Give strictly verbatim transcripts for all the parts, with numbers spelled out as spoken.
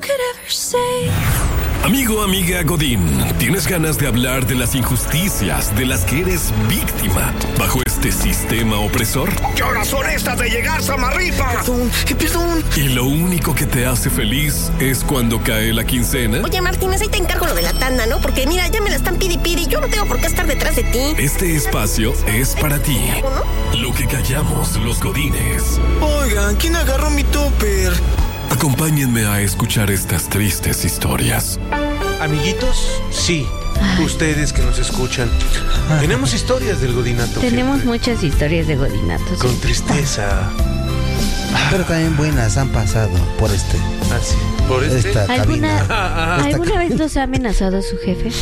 Amigo, amiga Godín, ¿tienes ganas de hablar de las injusticias de las que eres víctima bajo este sistema opresor? ¿Qué horas son estas de llegar, Samarripa? Perdón, perdón. Y lo único que te hace feliz es cuando cae la quincena. Oye, Martínez, ahí te encargo lo de la tanda, ¿no? Porque mira, ya me la están pidi pidi. Yo no tengo por qué estar detrás de ti. Este espacio es para ti. ¿No? Lo que callamos los godines. Oigan, ¿quién agarró mi topper? Acompáñenme a escuchar estas tristes historias. Amiguitos, sí, Ay. ustedes que nos escuchan, tenemos historias del godinato. Tenemos siempre. muchas historias de godinatos. Con tristeza. Pero también buenas han pasado por este. Ah, sí. Por este. Esta ¿Alguna, cabina. Ah, ah, ¿alguna vez los ha amenazado su jefe?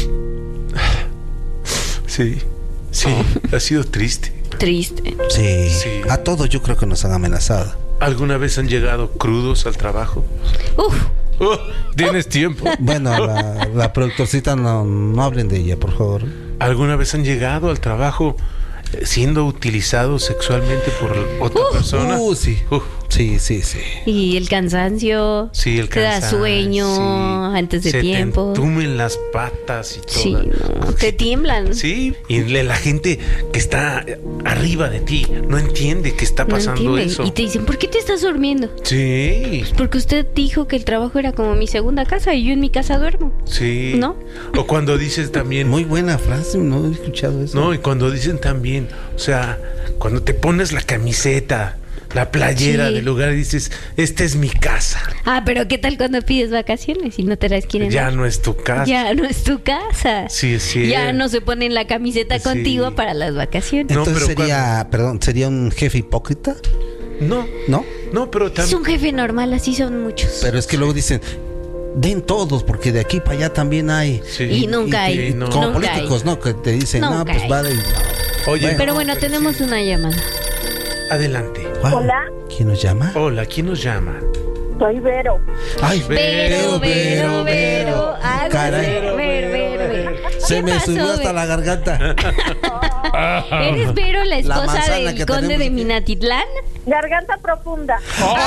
Sí, sí, ha sido triste. Triste. Sí. Sí. A todos yo creo que nos han amenazado. ¿Alguna vez han llegado crudos al trabajo? Uf. Uh, ¿Tienes tiempo? Bueno, la, la productorcita no, no hablen de ella, por favor. ¿Alguna vez han llegado al trabajo eh, siendo utilizados sexualmente por otra Uh, persona? Uh, sí. Uh, Sí, sí, sí. Y el cansancio. sí, el Te da cansancio. sueño sí. antes de Se tiempo. te entumen las patas y todo. Sí, no, te tiemblan. Sí, y le- la gente que está arriba de ti no entiende que está No pasando entienden. eso. Y te dicen, ¿por qué te estás durmiendo? Sí, Porque usted dijo que el trabajo era como mi segunda casa y yo en mi casa duermo. sí. ¿No? O cuando dices también... Muy buena frase, no he escuchado eso. No, y cuando dicen también, o sea, cuando te pones la camiseta, la playera Sí. del lugar y dices, esta es mi casa. Ah, pero ¿qué tal cuando pides vacaciones y no te las quieren Ya dar? no es tu casa. Ya no es tu casa. Sí, sí. Ya no se ponen la camiseta Sí. contigo para las vacaciones. No, Entonces pero sería, perdón, sería un jefe hipócrita, No, ¿no? no, pero Es también... un jefe normal, así son muchos. Pero es que luego dicen, den todos, porque de aquí para allá también hay. Sí. Y nunca hay. Sí, no. Como Nunca políticos, ¿no? Que te dicen, no, Nunca pues hay. va de... Oye, Pero bueno, tenemos una llamada. adelante. Wow. Hola. ¿Quién nos llama? Hola, ¿quién nos llama? Soy Vero. Ay, Vero, Vero, Vero. Algo Caray. así. Vero, Vero, Vero. Se ¿Qué me pasó, subió hasta Vero? la garganta. ¿Eres Vero, la esposa manzana del que conde tenemos de aquí. Minatitlán? Garganta profunda.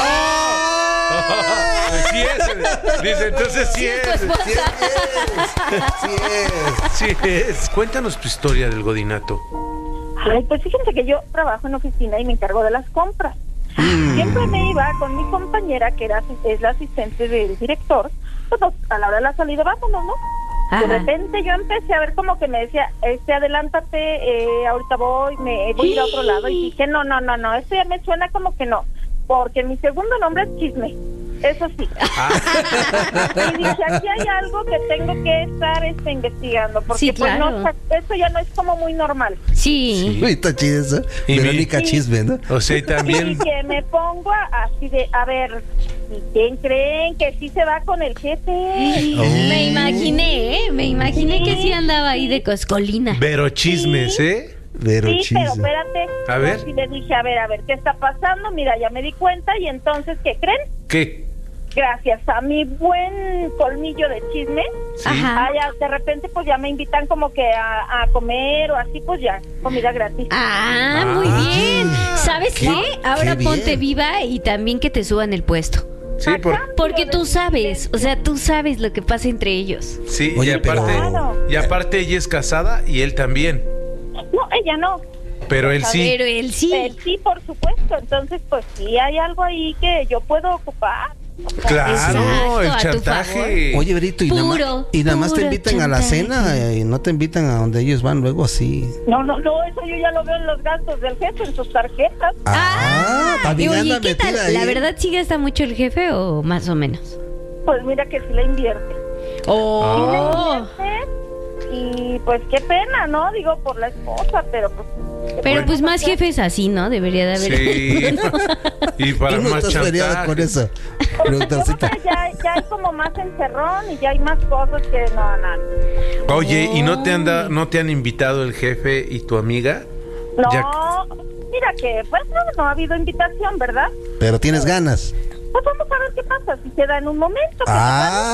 Sí es. Dice, entonces sí Tu es. esposa. Sí es. Sí es. Cuéntanos tu historia del godinato. Ay, pues fíjense que yo trabajo en oficina y me encargo de las compras. Siempre me iba con mi compañera, que era es la asistente del director. Pues nos- a la hora de la salida, vámonos, ¿no? Ajá. De repente yo empecé a ver como que me decía, este, adelántate, eh, ahorita voy, me voy a ir a otro lado. Y dije, no, no, no, no, esto ya me suena como que no. Porque mi segundo nombre es Chisme. Eso sí. Y dije, aquí hay algo que tengo que estar este, investigando. Porque Sí, pues claro. no, eso ya no es como muy normal. Sí. Uy, está chido eso. Y mi- Verónica Sí. Chisme, ¿no? O sea, y Y también... que me pongo a- así de, a ver, ¿y quién creen que sí se va con el jefe? Me imaginé, ¿eh? Me imaginé que sí andaba ahí de coscolina. Pero chismes, ¿eh? Vero Sí, pero Chisme. espérate. A ver. Y le dije, a ver, a ver, ¿qué está pasando? Mira, ya me di cuenta y entonces, ¿qué creen? ¿Qué? Gracias a mi buen colmillo de chisme, Sí. Ajá. ah, ya, de repente pues ya me invitan como que a, a comer o así, pues ya, comida gratis. Ah, muy Ah. bien. ¿Sabes Qué- qué? Ahora qué ponte bien. viva y también que te suban el puesto. Sí, por... Porque tú sabes, o sea, tú sabes lo que pasa entre ellos. Sí, Oye, y aparte, pero- y aparte ella es casada y él también. No, ella no. Pero él sí. Pero él sí. Él sí, por supuesto. Entonces, pues sí hay algo ahí que yo puedo ocupar. Claro, Exacto, el a tu chantaje. Oye, Verito, y nada más, Puro, y nada más te puro invitan a la chantaje. cena eh, y no te invitan a donde ellos van luego así. No, no, no, eso yo ya lo veo en los gastos del jefe, en sus tarjetas. Ah, Y también oye, anda ¿qué tal? metida ahí. ¿La verdad sí gasta mucho el jefe o más o menos? Pues mira que sí le invierte. Oh. Sí le invierte. Y pues qué pena, ¿no? Digo, por la esposa, pero pues... ¿qué Pero pues podemos más hacer? jefes así, ¿no? Debería de haber. Sí. Y para Tú no más estás peleada chantaje. con eso, Yo creo productorcita. que ya, ya hay como más encerrón y ya hay más cosas que no, no. Oye, ¿y no te anda, no te han invitado el jefe y tu amiga? No, Ya- mira que pues no, no ha habido invitación, ¿verdad? Pero tienes ganas. Pues vamos a ver qué pasa, si se da en un momento. ¿qué te Ah,